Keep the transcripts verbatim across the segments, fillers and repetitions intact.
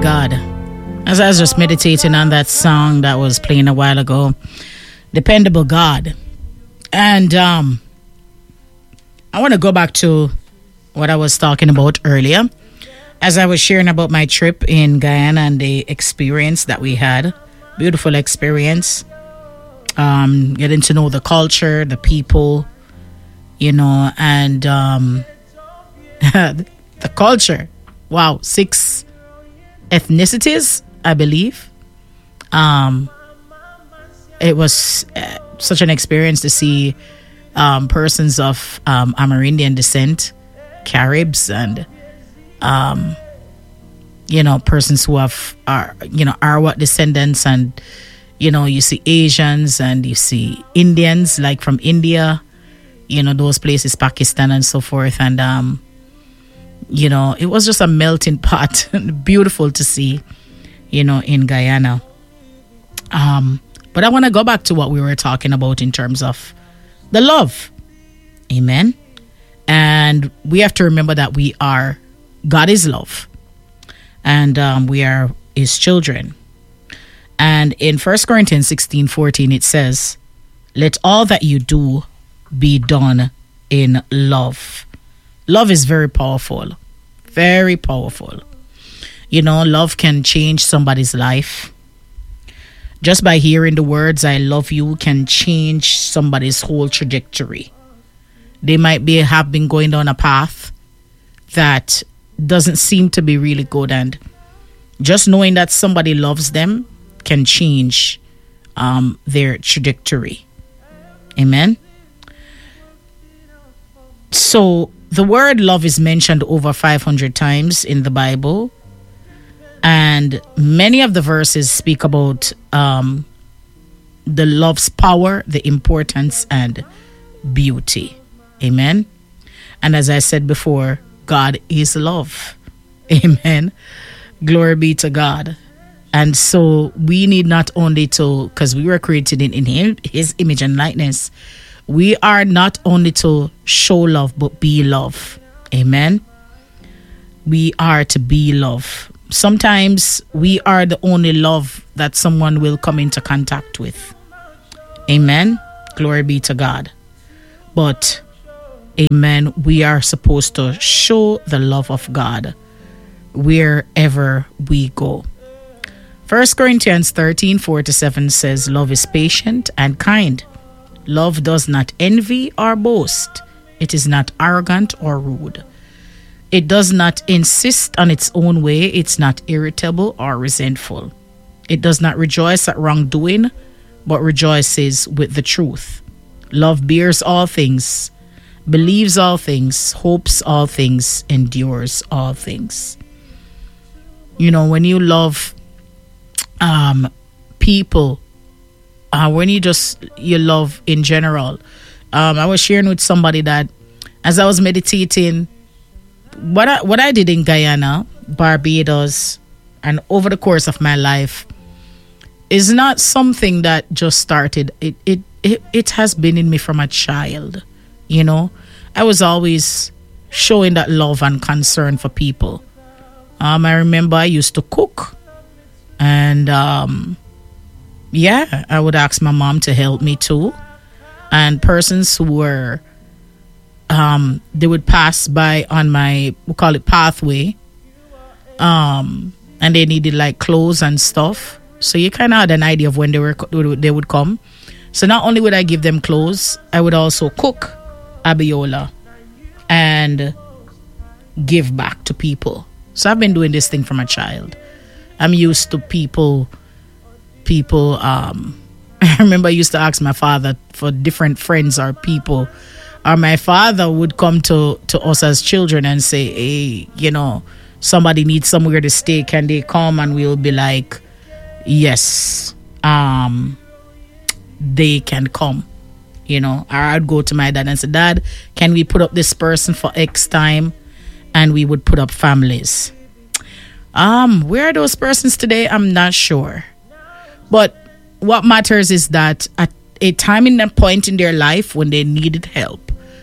God. As I was just meditating on that song that was playing a while ago, Dependable God. And um, I want to go back to what I was talking about earlier. As I was sharing about my trip in Guyana and the experience that we had. Beautiful experience. Um, getting to know the culture, the people, you know, and um, the culture. Wow, six ethnicities, I believe. Um, it was uh, such an experience to see um, persons of um, Amerindian descent, Caribs, and um, you know, persons who have are you know Arawak descendants, and you know, you see Asians and you see Indians, like from India, you know, those places, Pakistan and so forth, and um. You know, it was just a melting pot. Beautiful to see, you know, in Guyana. Um, but I want to go back to what we were talking about in terms of the love. Amen. And we have to remember that we are, God is love. And um, we are his children. And in First Corinthians sixteen fourteen, it says, let all that you do be done in love. Love is very powerful, very powerful. You know, love can change somebody's life. Just by hearing the words, I love you, can change somebody's whole trajectory. They might be have been going down a path that doesn't seem to be really good. And just knowing that somebody loves them can change um, their trajectory. Amen. So, the word love is mentioned over five hundred times in the Bible. And many of the verses speak about um, the love's power, the importance, and beauty. Amen. And as I said before, God is love. Amen. Glory be to God. And so we need not only to, because we were created in, in him, his image and likeness, we are not only to show love, but be love. Amen. We are to be love. Sometimes we are the only love that someone will come into contact with. Amen. Glory be to God. But, amen, we are supposed to show the love of God wherever we go. First Corinthians thirteen, four to seven says, love is patient and kind. Love does not envy or boast. It is not arrogant or rude. It does not insist on its own way. It's not irritable or resentful. It does not rejoice at wrongdoing, but rejoices with the truth. Love bears all things, believes all things, hopes all things, endures all things. You know, when you love um, people, Uh, when you just, you love in general. Um, I was sharing with somebody that as I was meditating, what I, what I did in Guyana, Barbados, and over the course of my life is not something that just started. It, it, it, it has been in me from a child, you know. I was always showing that love and concern for people. Um, I remember I used to cook and... Um, Yeah, I would ask my mom to help me too. And persons who were, um, they would pass by on my, we call it pathway. Um, and they needed like clothes and stuff. So you kind of had an idea of when they were they would come. So not only would I give them clothes, I would also cook abiola and give back to people. So I've been doing this thing from a child. I'm used to people... People, um, I remember I used to ask my father for different friends or people. Or my father would come to, to us as children and say, hey, you know, somebody needs somewhere to stay. Can they come? And we'll be like, yes, um, they can come. You know, or I'd go to my dad and say, Dad, can we put up this person for X time? And we would put up families. Um, where are those persons today? I'm not sure. But what matters is that at a time in a point in their life when they needed help,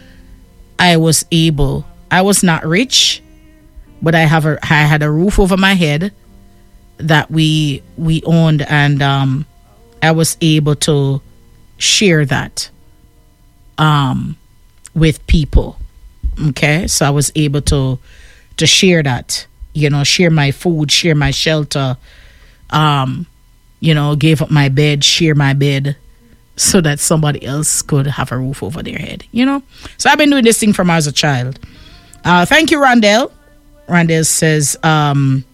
I was able, I was not rich, but I have a, I had a roof over my head. that we we owned, and um, I was able to share that um, with people. Okay, so I was able to to share that, you know, share my food, share my shelter, um, you know, gave up my bed, share my bed, so that somebody else could have a roof over their head, you know. So I've been doing this thing from as a child. Uh, thank you, Rondell. Rondell says, um,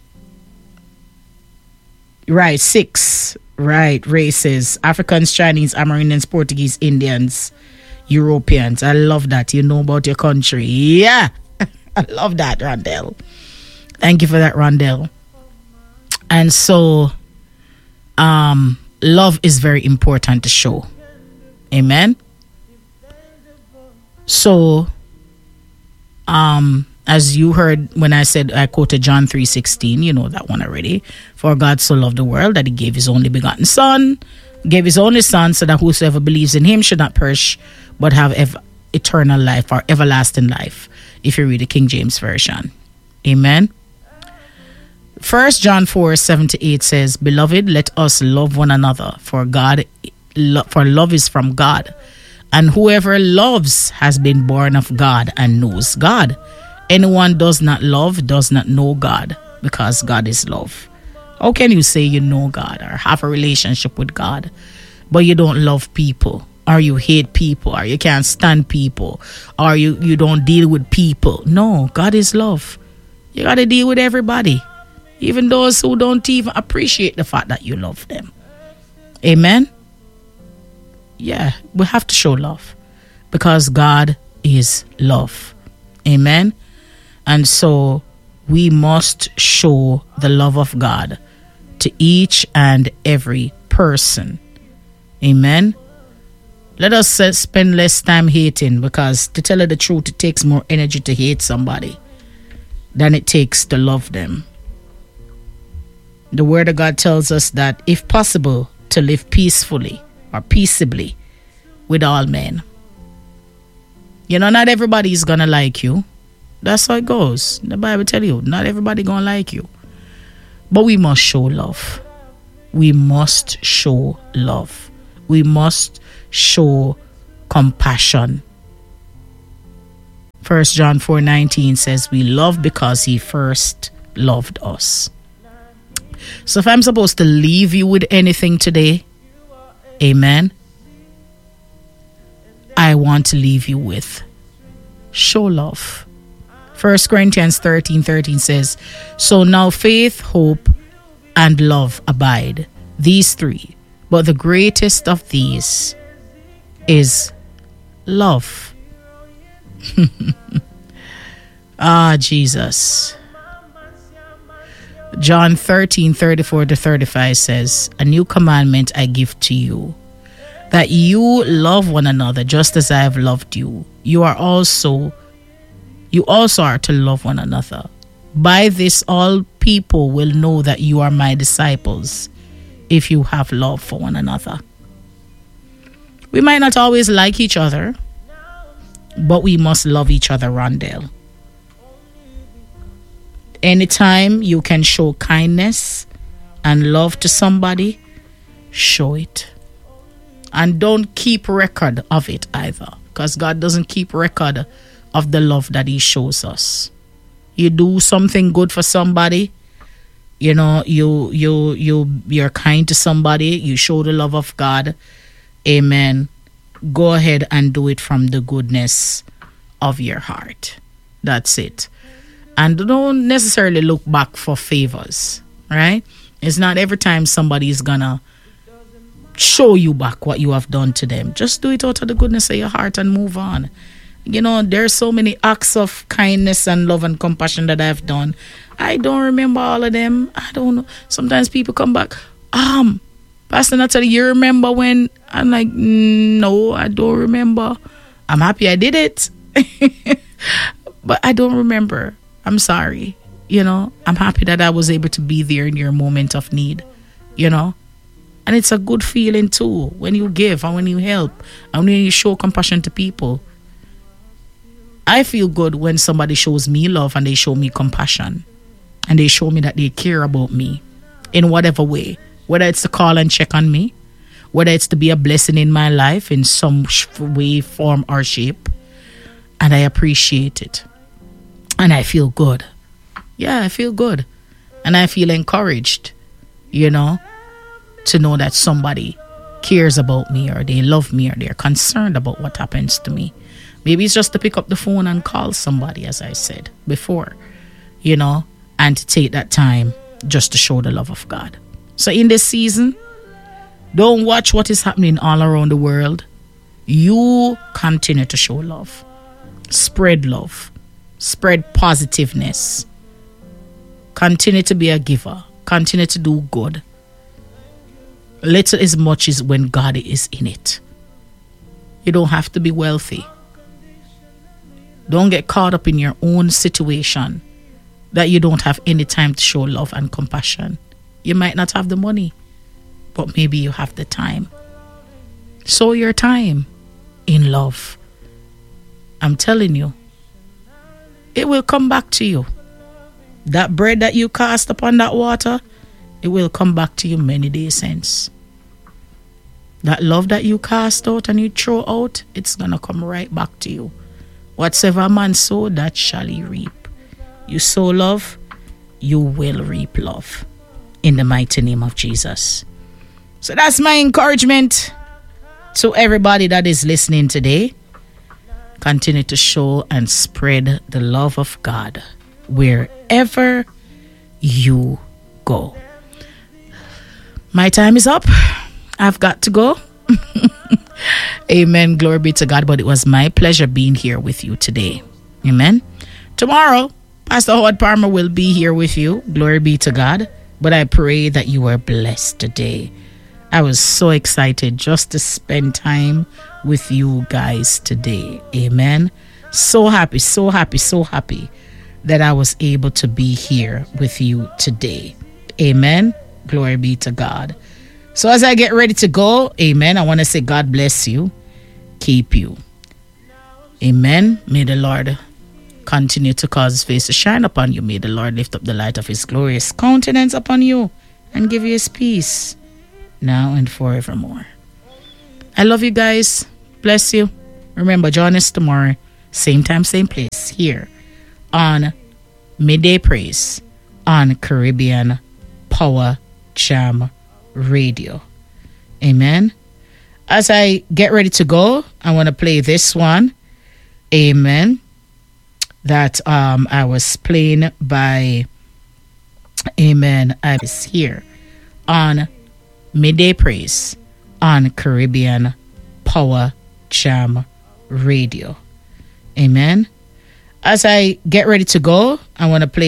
right, six, right, races, Africans, Chinese, Amerindians, Portuguese, Indians, Europeans. I love that. You know about your country. Yeah. I love that, Rondell. Thank you for that, Rondell. And so, um, love is very important to show. Amen. So, um, as you heard when I said, I quoted John three sixteen, you know that one already. For God so loved the world that he gave his only begotten son, gave his only son, so that whosoever believes in him should not perish, but have ev- eternal life or everlasting life, if you read the King James Version. Amen. First John four seven to eight says, Beloved, let us love one another, for God, lo- for love is from God, and whoever loves has been born of God and knows God. Anyone does not love does not know God, because God is love. How can you say you know God or have a relationship with God, but you don't love people, or you hate people, or you can't stand people, or you, you don't deal with people? No, God is love. You got to deal with everybody, even those who don't even appreciate the fact that you love them. Amen? Yeah, we have to show love, because God is love. Amen? And so we must show the love of God to each and every person. Amen? Let us uh, spend less time hating, because to tell you the truth, it takes more energy to hate somebody than it takes to love them. The Word of God tells us that, if possible, to live peacefully or peaceably with all men. You know, not everybody is going to like you. That's how it goes. The Bible tells you, not everybody going to like you. But we must show love. We must show love. We must show compassion. First John four nineteen says, we love because he first loved us. So if I'm supposed to leave you with anything today, amen, I want to leave you with show love. First Corinthians thirteen thirteen says, so now faith, hope, and love abide, these three. But the greatest of these is love. Ah, Jesus. John thirteen thirty-four to thirty-five says, a new commandment I give to you, that you love one another just as I have loved you. You are also, you also are to love one another. By this all people will know that you are my disciples, if you have love for one another. We might not always like each other, but we must love each other, Rondell. Anytime you can show kindness and love to somebody, show it. And don't keep record of it either, because God doesn't keep record of the love that he shows us. You do something good for somebody, you know, you you you you're kind to somebody, you show the love of God. Amen. Go ahead and do it from the goodness of your heart. That's it. And don't necessarily look back for favors, right? It's not every time somebody is gonna show you back what you have done to them. Just do it out of the goodness of your heart and move on. You know, there's so many acts of kindness and love and compassion that I've done. I don't remember all of them. I don't know. Sometimes people come back, um, Pastor Natalie, you remember when? I'm like, no, I don't remember. I'm happy I did it. But I don't remember. I'm sorry. You know, I'm happy that I was able to be there in your moment of need. You know, and it's a good feeling too when you give and when you help and when you show compassion to people. I feel good when somebody shows me love and they show me compassion and they show me that they care about me. in whatever way, whether it's to call and check on me, whether it's to be a blessing in my life in some way, form, or shape. And I appreciate it. And I feel good. Yeah, I feel good. And I feel encouraged, you know, to know that somebody cares about me, or they love me, or they're concerned about what happens to me. Maybe it's just to pick up the phone and call somebody, as I said before, you know, and to take that time just to show the love of God. So in this season, don't watch what is happening all around the world. You continue to show love. Spread love. Spread positiveness. Continue to be a giver. Continue to do good. Little as much as when God is in it. You don't have to be wealthy. Don't get caught up in your own situation that you don't have any time to show love and compassion. You might not have the money, but maybe you have the time. Sow your time in love. I'm telling you, it will come back to you. That bread that you cast upon that water, it will come back to you many days hence. That love that you cast out and you throw out, it's going to come right back to you. Whatsoever a man sow, that shall he reap. You sow love, you will reap love. In the mighty name of Jesus. So that's my encouragement to everybody that is listening today. Continue to show and spread the love of God wherever you go. My time is up. I've got to go. Amen. Glory be to God. But it was my pleasure being here with you today. Amen. Tomorrow, Pastor Howard Palmer will be here with you. Glory be to God. But I pray that you were blessed today. I was so excited just to spend time with you guys today. Amen. So happy, so happy, so happy that I was able to be here with you today. Amen. Glory be to God. So as I get ready to go, amen, I want to say God bless you, keep you. Amen. May the Lord continue to cause his face to shine upon you. May the Lord lift up the light of his glorious countenance upon you and give you his peace now and forevermore. I love you guys. Bless you. Remember, join us tomorrow, same time, same place, here on Midday Praise on Caribbean Power Jam Radio. Amen. As I get ready to go, I want to play this one. Amen. That um I was playing by Amen. I was here on Midday Praise on Caribbean Power Jam Radio. Amen. As I get ready to go, I want to play